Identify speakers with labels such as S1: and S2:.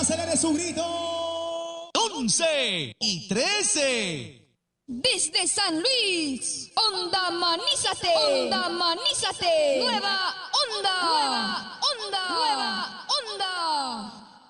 S1: Acelere su grito.
S2: 11 y 13.
S3: Desde San Luis, Onda Manízate, Onda Manízate, Nueva